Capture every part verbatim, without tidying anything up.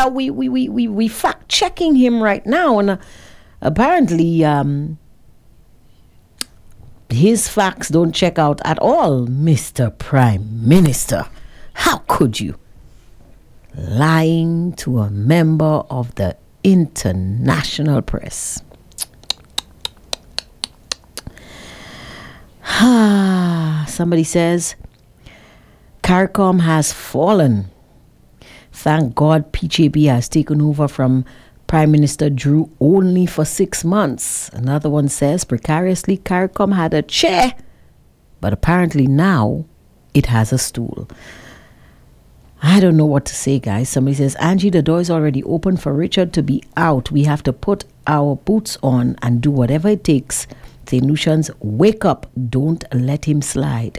uh, we we we we we fact checking him right now, and uh, apparently um, his facts don't check out at all, Mister Prime Minister. How could you? Lying to a member of the international press. Somebody says, CARICOM has fallen. Thank God P J B has taken over from Prime Minister Drew only for six months. Another one says, precariously, CARICOM had a chair, but apparently now it has a stool. I don't know what to say, guys. Somebody says, Angie, the door is already open for Richard to be out. We have to put our boots on and do whatever it takes. Saint Lucians, wake up. Don't let him slide.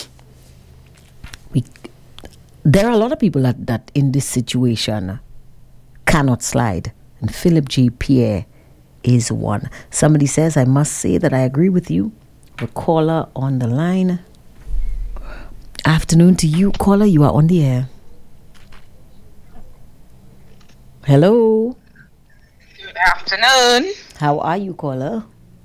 We, there are a lot of people that, that in this situation cannot slide. And Philip J. Pierre is one. Somebody says, I must say that I agree with you. The caller on the line. Afternoon to you, caller. You are on the air. Hello. Good afternoon. How are you, caller?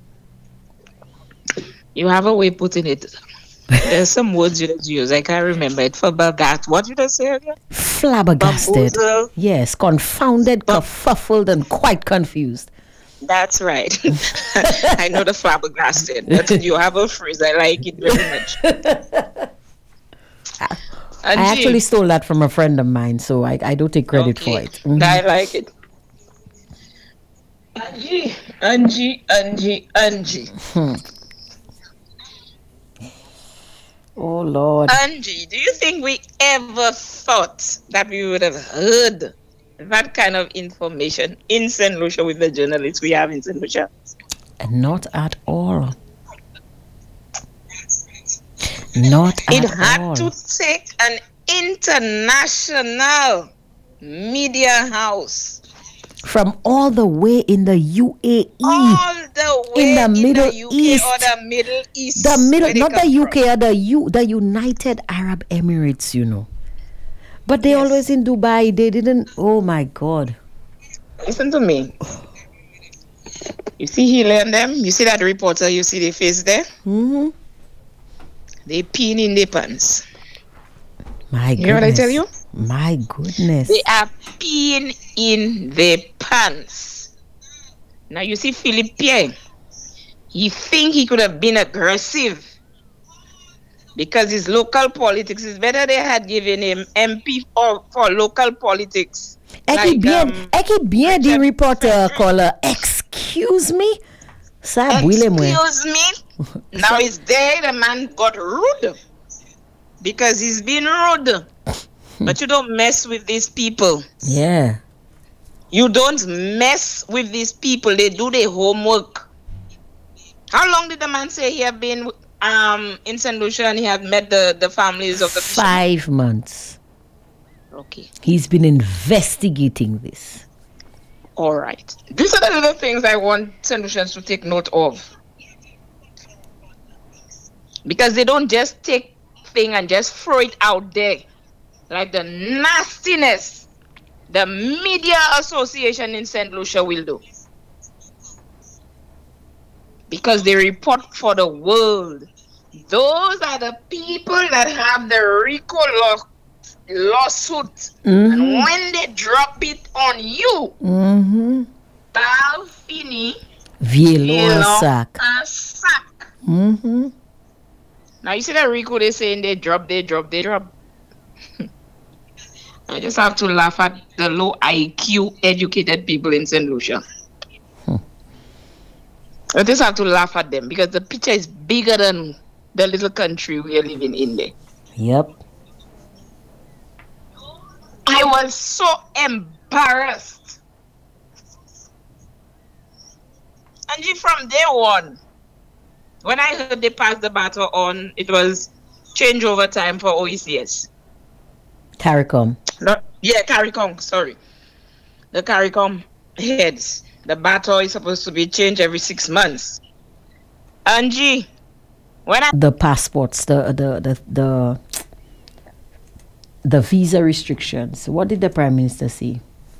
You have a way putting it. There's some words you just use. I can't remember it. Flabbergasted. What did I say again? Flabbergasted. Bamboozled. Yes, confounded, Bam- kerfuffled, and quite confused. That's right. I know the flabbergasted. But you have a phrase. I like it very much. I actually stole that from a friend of mine, so I, I don't take credit okay. for it. Mm-hmm. I like it. Angie, Angie, Angie, Angie. Hmm. Oh, Lord. Angie, do you think we ever thought that we would have heard that kind of information in Saint Lucia with the journalists we have in Saint Lucia? Not at all. Not it at had all. to take an international media house from all the way in the U A E, all the way in the in Middle the U K East, or the Middle East, the middle, not the U K from. or the U, the United Arab Emirates, you know. But they yes. always in Dubai. They didn't. Oh my God! Listen to me. You see Healy and them. You see that reporter. You see the face there. Mm-hmm. They peeing in their pants. My goodness. You know what I tell you? My goodness. They are peeing in their pants. Now you see Philip Pierre. He think he could have been aggressive because his local politics is better. They had given him M P for, for local politics. Eki like, bien, um, Eki bien the reporter caller. Excuse me? Excuse me? Now he's there, the man got rude. Because he's been rude. But you don't mess with these people. Yeah. You don't mess with these people. They do their homework. How long did the man say he had been um, in Saint Lucia and he had met the, the families of the fishermen? Five months. Okay. He's been investigating this. All right. These are the little things I want Saint Lucians to take note of. Because they don't just take thing and just throw it out there. Like the nastiness the Media Association in Saint Lucia will do. Because they report for the world. Those are the people that have the RICO law, lawsuit. Mm-hmm. And when they drop it on you, mm-hmm. Balfini, Vieloa sack. sack. Mm-hmm. Now you see that RICO, they saying they drop, they drop, they drop. I just have to laugh at the low I Q educated people in Saint Lucia. Hmm. I just have to laugh at them because the picture is bigger than the little country we are living in there. Yep. I was so embarrassed. And from day one, when I heard they passed the baton on, it was changeover time for O E C S. CARICOM. Not, yeah, CARICOM, sorry. The CARICOM heads. The baton is supposed to be changed every six months. Angie, when I... The passports, the, the, the, the, the visa restrictions. What did the Prime Minister say?